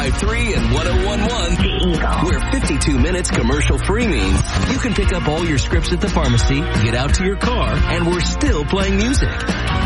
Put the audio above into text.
105.3 and 101.1. The Eagle. Where 52 minutes commercial-free means you can pick up all your scripts at the pharmacy, get out to your car, and we're still playing music.